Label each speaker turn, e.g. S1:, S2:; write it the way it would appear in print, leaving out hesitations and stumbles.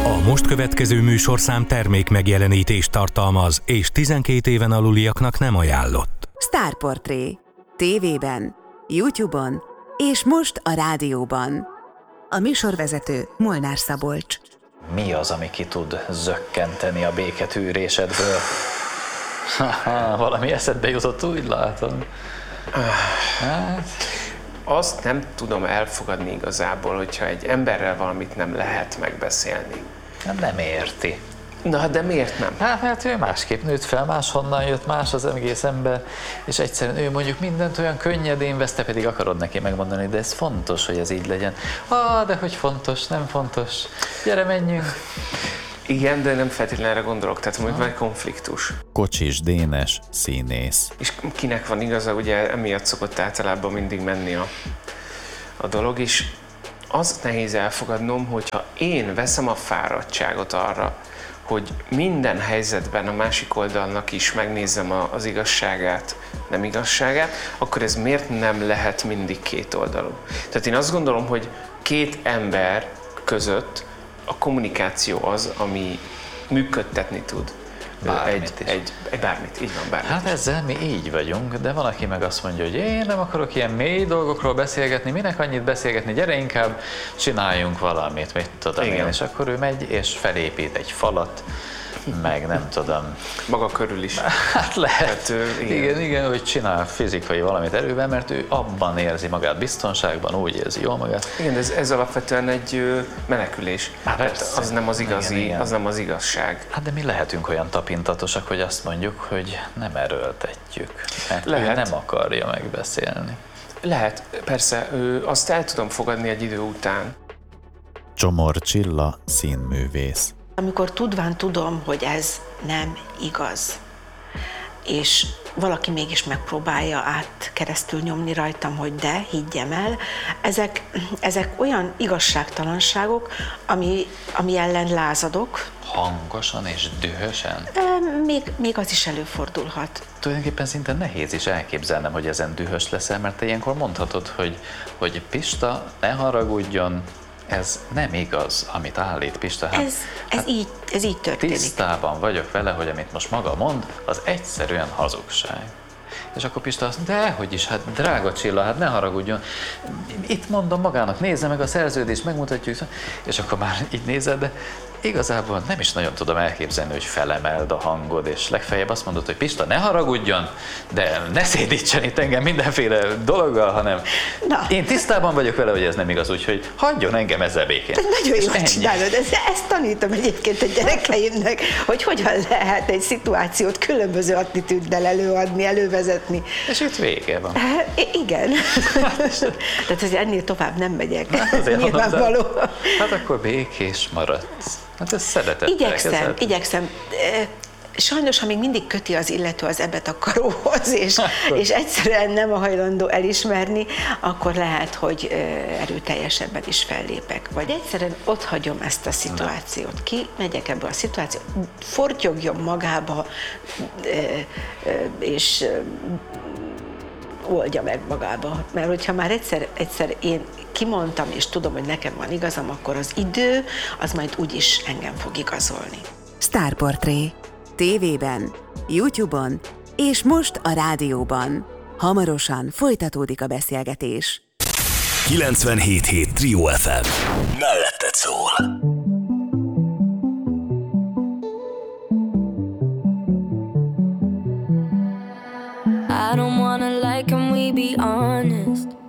S1: A most következő műsorszám termék megjelenítést tartalmaz, és 12 éven aluliaknak nem ajánlott.
S2: Sztárportré. TV-ben, YouTube-on és most a rádióban. A műsorvezető Molnár Szabolcs.
S3: Mi az, ami ki tud zökkenteni a béketűrésedből? Valami eszedbe jutott, úgy látom. Hát...
S4: Azt nem tudom elfogadni igazából, hogyha egy emberrel valamit nem lehet megbeszélni.
S3: Nem érti.
S4: Na, de miért nem?
S3: Hát, mert ő másképp nőtt fel, máshonnan jött, más az egész ember, és egyszerűen ő mondjuk mindent olyan könnyedén vesz, te pedig akarod neki megmondani, de ez fontos, hogy ez így legyen. De hogy fontos, nem fontos. Gyere, menjünk.
S4: Igen, de nem feltétlenül erre gondolok, tehát mondjuk van egy konfliktus.
S5: Kocsis Dénes, színész.
S4: És kinek van igaza, ugye emiatt szokott általában mindig menni a dolog, és az nehéz elfogadnom, hogyha én veszem a fáradtságot arra, hogy minden helyzetben a másik oldalnak is megnézem az igazságát, nem igazságát, akkor ez miért nem lehet mindig két oldalú? Tehát én azt gondolom, hogy két ember között a kommunikáció az, ami működtetni tud bármit, így van, bármit.
S3: Hát ezzel mi így vagyunk, de van, aki meg azt mondja, hogy én nem akarok ilyen mély dolgokról beszélgetni, minek annyit beszélgetni, gyere inkább csináljunk valamit, mit tudom én, és akkor ő megy és felépít egy falat, meg nem tudom.
S4: Maga körül is.
S3: Hát lehet. Igen, hogy csinál fizikai valamit erőben, mert ő abban érzi magát biztonságban, úgy érzi jól magát.
S4: Igen, ez alapvetően egy menekülés. Az nem az igazi, igen. Az nem az igazság.
S3: Hát de mi lehetünk olyan tapintatosak, hogy azt mondjuk, hogy nem erőltetjük, mert ő nem akarja megbeszélni.
S4: Lehet, persze, azt el tudom fogadni egy idő után.
S5: Csomor Csilla, színművész.
S6: Amikor tudván tudom, hogy ez nem igaz, és valaki mégis megpróbálja keresztül nyomni rajtam, hogy de, higgyem el, ezek olyan igazságtalanságok, ami ellen lázadok.
S3: Hangosan és dühösen?
S6: Még az is előfordulhat.
S3: Tulajdonképpen szinte nehéz is elképzelnem, hogy ezen dühös leszel, mert te ilyenkor mondhatod, hogy Pista, ne haragudjon, ez nem igaz, amit állít Pista.
S6: Ez így történik.
S3: Tisztában vagyok vele, hogy amit most maga mond, az egyszerűen hazugság. És akkor Pista azt mondja, dehogy is, hát drága Csilla, hát ne haragudjon. Itt mondom magának, nézze meg a szerződést, megmutatjuk. És akkor már így nézed, de igazából nem is nagyon tudom elképzelni, hogy felemeld a hangod, és legfeljebb azt mondod, hogy Pista, ne haragudjon, de ne szédítsen itt engem mindenféle dologgal, hanem én tisztában vagyok vele, hogy ez nem igaz, úgyhogy hagyjon engem ezzel békén.
S6: De nagyon jól csinálod, ezt tanítom egyébként a gyerekeimnek, hogy hogyan lehet egy szituációt különböző attitűddel előadni, elővezetni.
S3: És itt vége van.
S6: Igen. Tehát azért ennél tovább nem megyek.
S3: Nyilvánvaló. Hát akkor békés maradsz. Hát ez szeretettel.
S6: Igyekszem. Sajnos, ha még mindig köti az illető az ebetakaróhoz, és egyszerűen nem a hajlandó elismerni, akkor lehet, hogy erőteljesebben is fellépek. Vagy egyszerűen ott hagyom ezt a szituációt. Kimegyek ebből a szituációt, fortyogjon magába, és oldja meg magába. Mert hogyha már egyszer én kimondtam, és tudom, hogy nekem van igazam, akkor az idő, az majd úgyis engem fog igazolni.
S2: Sztárportré. TV-ben, YouTube-on és most a rádióban. Hamarosan folytatódik a beszélgetés.
S1: 97.7 Trio FM. Melletted szól.
S7: I don't wanna lie, can we be honest?